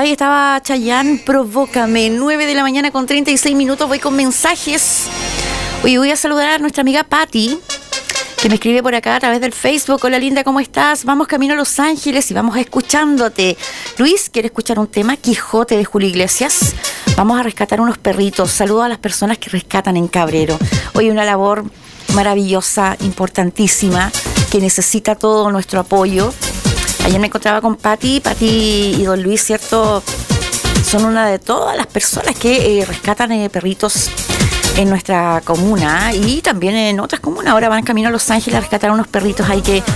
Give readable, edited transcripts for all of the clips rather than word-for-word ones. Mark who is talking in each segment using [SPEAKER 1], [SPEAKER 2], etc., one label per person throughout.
[SPEAKER 1] Ahí estaba Chayanne, Provócame, 9 de la mañana con 36 minutos. Voy con mensajes. Hoy voy a saludar a nuestra amiga Patti, que me escribe por acá a través del Facebook. Hola linda, ¿cómo estás? Vamos camino a Los Ángeles y vamos escuchándote. Luis, ¿quiere escuchar un tema? Quijote de Julio Iglesias. Vamos a rescatar unos perritos. Saludo a las personas que rescatan en Cabrero. Hoy una labor maravillosa, importantísima, que necesita todo nuestro apoyo. Ayer me encontraba con Patti y don Luis, ¿cierto? Son una de todas las personas que rescatan perritos en nuestra comuna y también en otras comunas. Ahora van camino a Los Ángeles a rescatar unos perritos. Hay que,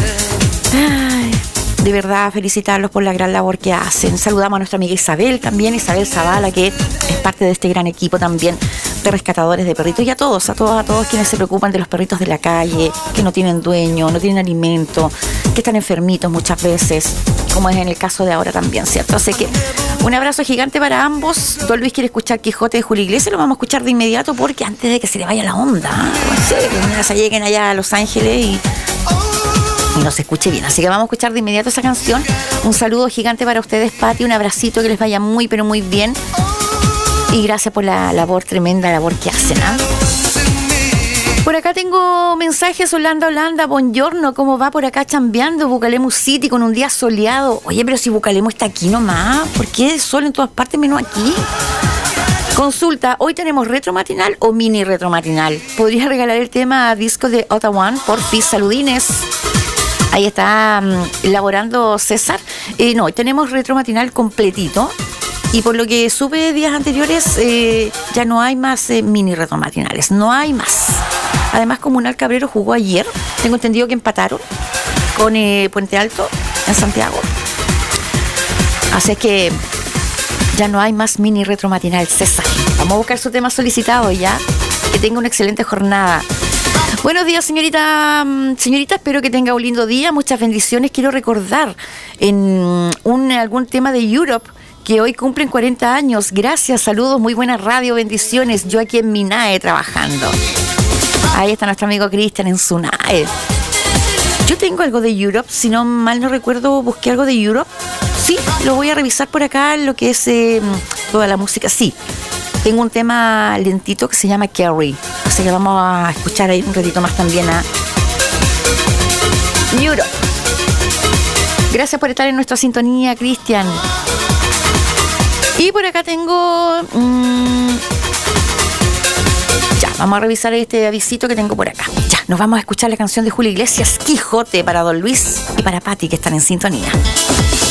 [SPEAKER 1] de verdad, felicitarlos por la gran labor que hacen. Saludamos a nuestra amiga Isabel también, Isabel Zavala, que es parte de este gran equipo también de rescatadores de perritos, y a todos quienes se preocupan de los perritos de la calle, que no tienen dueño, no tienen alimento, que están enfermitos muchas veces, como es en el caso de ahora también, ¿cierto? Así que un abrazo gigante para ambos. Don Luis quiere escuchar Quijote de Julio Iglesias, lo vamos a escuchar de inmediato porque antes de que se le vaya la onda, que se lleguen allá a Los Ángeles y no se escuche bien. Así que vamos a escuchar de inmediato esa canción. Un saludo gigante para ustedes, Patti, un abracito, que les vaya muy pero muy bien. Y gracias por la labor, tremenda labor que hacen, ¿eh? Por acá tengo mensajes. Holanda, buongiorno, ¿cómo va por acá chambeando? Bucalemu City con un día soleado. Oye, pero si Bucalemu está aquí nomás, ¿por qué sol en todas partes menos aquí? Consulta, ¿hoy tenemos retromatinal o mini retromatinal? ¿Podrías regalar el tema disco de Ottawa? Porfis, saludines. Ahí está elaborando César. No, hoy tenemos retromatinal completito. Y por lo que supe días anteriores, ya no hay más mini retromatinales. No hay más. Además, Comunal Cabrero jugó ayer. Tengo entendido que empataron con Puente Alto en Santiago. Así es que ya no hay más mini retromatinal, César. Vamos a buscar su tema solicitado ya. Que tenga una excelente jornada. Buenos días, señorita, espero que tenga un lindo día, muchas bendiciones. Quiero recordar en algún tema de Europe, que hoy cumplen 40 años. Gracias, saludos, muy buena radio, bendiciones. Yo aquí en mi NAE trabajando. Ahí está nuestro amigo Cristian en su NAE. Yo tengo algo de Europe, si no mal no recuerdo, busqué algo de Europe. Sí, lo voy a revisar por acá, lo que es toda la música, sí. Tengo un tema lentito que se llama Carrie. Así que vamos a escuchar ahí un ratito más también a Europe. Gracias por estar en nuestra sintonía, Cristian. Y por acá tengo... Ya, vamos a revisar este avisito que tengo por acá. Ya, nos vamos a escuchar la canción de Julio Iglesias, Quijote, para don Luis y para Patti, que están en sintonía.